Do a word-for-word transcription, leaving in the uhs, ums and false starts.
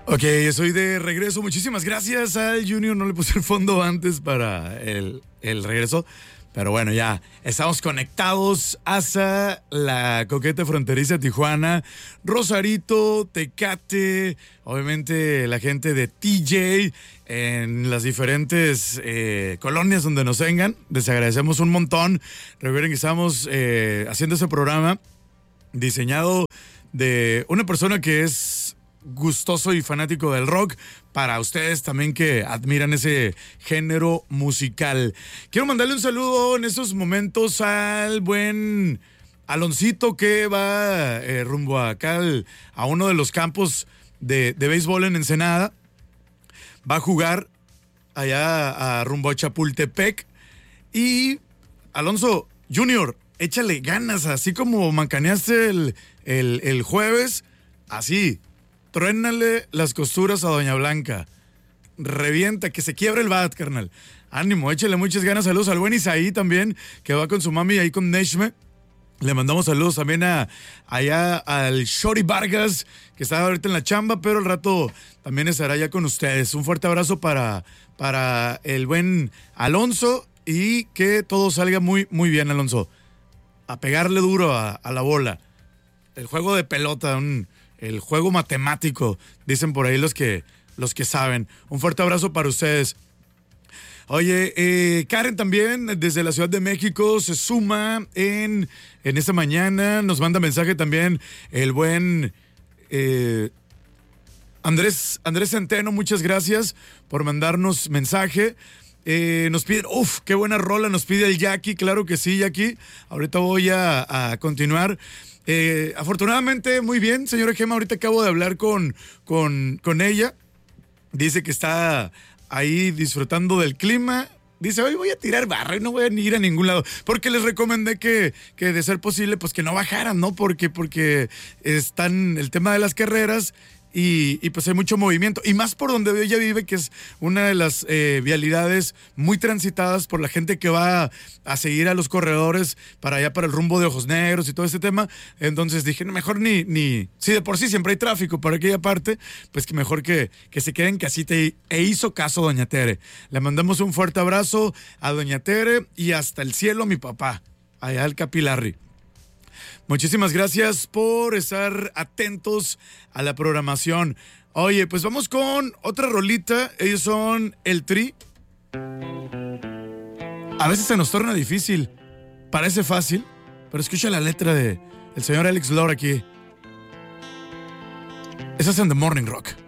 Ok, estoy de regreso. Muchísimas gracias al Junior. No le puse el fondo antes para el, el regreso. Pero bueno, ya estamos conectados hasta la coqueta fronteriza Tijuana, Rosarito, Tecate, obviamente la gente de T J en las diferentes eh, colonias donde nos vengan. Les agradecemos un montón. Recuerden que estamos eh, haciendo ese programa diseñado de una persona que es gustoso y fanático del rock, para ustedes también que admiran ese género musical. Quiero mandarle un saludo en estos momentos al buen Aloncito, que va eh, rumbo acá al, a uno de los campos de, de béisbol en Ensenada. Va a jugar allá a rumbo a Chapultepec. Y Alonso Junior, échale ganas, así como mancaneaste el, el, el jueves, así. Truénale las costuras a Doña Blanca. Revienta, que se quiebre el bat, carnal. Ánimo, échale muchas ganas. Saludos al buen Isaí también, que va con su mami ahí con Neshme. Le mandamos saludos también a allá al Shorty Vargas, que está ahorita en la chamba, pero al rato también estará ya con ustedes. Un fuerte abrazo para, para el buen Alonso y que todo salga muy, muy bien, Alonso. A pegarle duro a, a la bola. El juego de pelota, un... el juego matemático, dicen por ahí los que, los que saben. Un fuerte abrazo para ustedes. Oye, eh, Karen también, desde la Ciudad de México, se suma en, en esta mañana. Nos manda mensaje también el buen eh, Andrés, Andrés Centeno. Muchas gracias por mandarnos mensaje. Eh, nos piden, uff, qué buena rola, nos pide el Jackie. Claro que sí, Jackie. Ahorita voy a, a continuar. Eh, afortunadamente, muy bien, señora Gema. Ahorita acabo de hablar con, con, con ella. Dice que está ahí disfrutando del clima. Dice, hoy voy a tirar barra y no voy a ir a ningún lado. Porque les recomendé que, que de ser posible, pues que no bajaran, ¿no? Porque, porque están el tema de las carreras. Y, y pues hay mucho movimiento, y más por donde ella vive, que es una de las eh, vialidades muy transitadas por la gente que va a seguir a los corredores para allá, para el rumbo de Ojos Negros y todo ese tema. Entonces dije, no, mejor ni, ni, si de por sí siempre hay tráfico por aquella parte, pues que mejor que, que se quede en casita. Y, e hizo caso doña Tere. Le mandamos un fuerte abrazo a doña Tere y hasta el cielo a mi papá, allá al Capilarri. Muchísimas gracias por estar atentos a la programación. Oye, pues vamos con otra rolita. Ellos son el Tri. A veces se nos torna difícil. Parece fácil, pero escucha la letra de el señor Alex Lora aquí. Esa es en The Morning Rock.